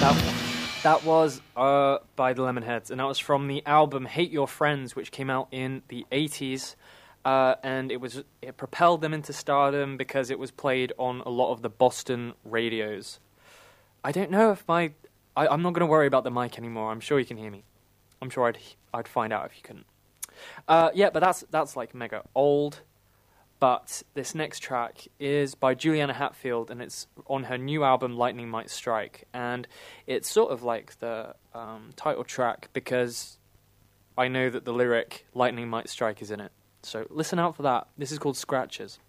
That was by the Lemonheads, and that was from the album Hate Your Friends, which came out in the 80s. And it propelled them into stardom because it was played on a lot of the Boston radios. I don't know if I'm not going to worry about the mic anymore. I'm sure you can hear me. I'm sure I'd find out if you couldn't. Yeah, but that's like mega old. But this next track is by Juliana Hatfield, and it's on her new album Lightning Might Strike. And it's sort of like the title track because I know that the lyric Lightning Might Strike is in it. So listen out for that. This is called Scratches.